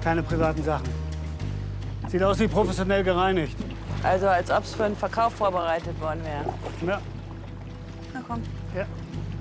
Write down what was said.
Keine privaten Sachen. Sieht aus wie professionell gereinigt. Also als ob es für einen Verkauf vorbereitet worden wäre. Ja. Na komm. Ja.